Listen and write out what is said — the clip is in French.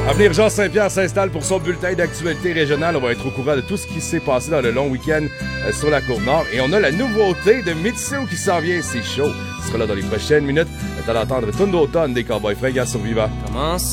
À venir, Jean Saint-Pierre s'installe pour son bulletin d'actualité régionale. On va être au courant de tout ce qui s'est passé dans le long week-end sur la Côte-Nord. Et on a la nouveauté de Mitsu qui s'en vient, c'est chaud. Ce sera là dans les prochaines minutes. Le temps d'entendre Tune d'automne des Cowboys Fringants sur Viva. Comment